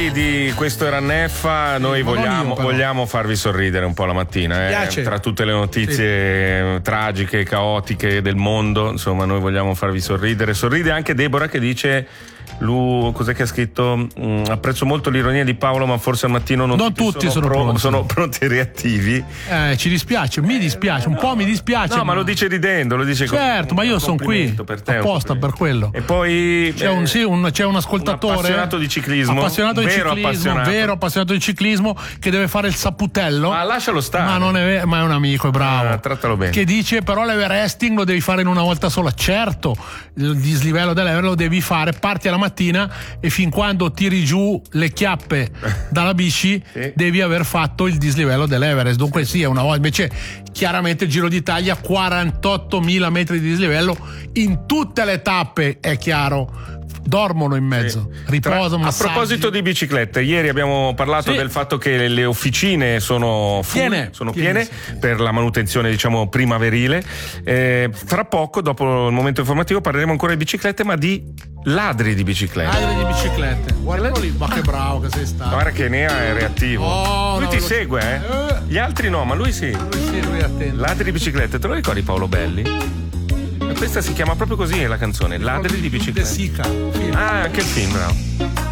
Di Questo era Neffa, noi vogliamo farvi sorridere un po' la mattina, tra tutte le notizie tragiche, caotiche del mondo, insomma noi vogliamo farvi sorridere. Sorride anche Deborah che dice: cos'è che ha scritto? Apprezzo molto l'ironia di Paolo, ma forse al mattino non tutti sono pronti e reattivi. Ci dispiace, mi dispiace, un po' mi dispiace. No, ma lo dice ridendo, lo dice certo, ma io sono qui apposta per quello. E poi c'è un ascoltatore, un appassionato di ciclismo, vero appassionato di ciclismo, che deve fare il saputello. Ma lascialo stare. Ma non è ma è un amico, è bravo. Trattalo bene. Che dice però l'Everesting lo devi fare in una volta sola. Certo, il dislivello dell'Ever lo devi fare, parti alla mattina e fin quando tiri giù le chiappe dalla bici devi aver fatto il dislivello dell'Everest. Dunque sì, è una volta. Invece chiaramente il Giro d'Italia 48.000 metri di dislivello in tutte le tappe, è chiaro. Dormono in mezzo, riposano. A proposito di biciclette, ieri abbiamo parlato del fatto che le officine sono piene per la manutenzione, diciamo, primaverile. Fra poco, dopo il momento informativo, parleremo ancora di biciclette, ma di ladri di biciclette. Guarda lì, ma che bravo che sei stato. Guarda che Nea è reattivo. Lui ti segue, Gli altri no, ma lui sì. Lui è attento. Ladri di biciclette, te lo ricordi Paolo Belli? Questa si chiama proprio così la canzone, Ladri di biciclette. Sica. Ah, anche il film, bravo.